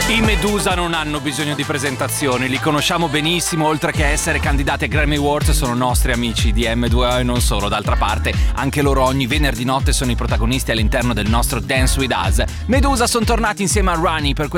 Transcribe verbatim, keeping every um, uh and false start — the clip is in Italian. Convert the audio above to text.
I Medusa non hanno bisogno di presentazioni, li conosciamo benissimo, oltre che essere candidati ai Grammy Awards sono nostri amici di emme due o e non solo. D'altra parte anche loro ogni venerdì notte sono i protagonisti all'interno del nostro Dance With Us. Medusa sono tornati insieme a Rani per questo